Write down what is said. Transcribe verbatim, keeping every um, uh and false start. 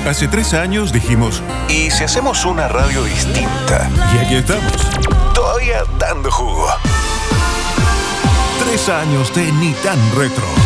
Hace tres años dijimos, ¿y si hacemos una radio distinta? Y aquí estamos, todavía dando jugo. Tres años de Ni Tan Retro.